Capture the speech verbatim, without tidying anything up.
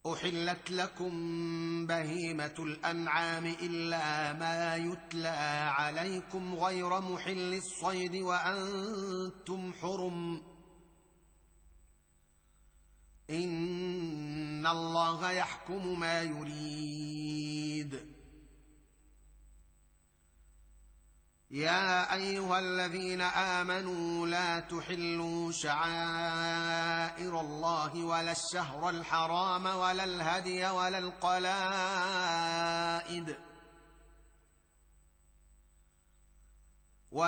أحلت لكم بهيمة الأنعام إلا ما يتلى عليكم غير محل الصيد وأنتم حرم إن الله يحكم ما يريد. يا أيها الذين آمنوا لا تحلوا شعائر الله ولا الشهر الحرام ولا الهدي ولا القلائد